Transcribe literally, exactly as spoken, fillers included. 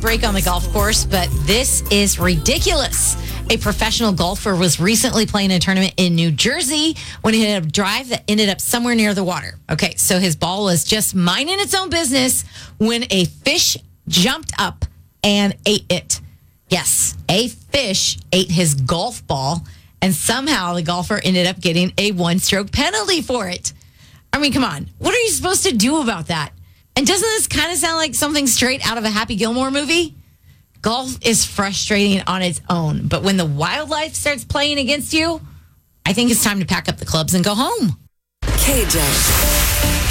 break on the golf course, but this is ridiculous. A professional golfer was recently playing a tournament in New Jersey when he hit a drive that ended up somewhere near the water. Okay, so his ball was just minding its own business when a fish jumped up and ate it. Yes, a fish ate his golf ball, and somehow the golfer ended up getting a one-stroke penalty for it. I mean, come on. What are you supposed to do about that? And doesn't this kind of sound like something straight out of a Happy Gilmore movie? Golf is frustrating on its own, but when the wildlife starts playing against you, I think it's time to pack up the clubs and go home. K J.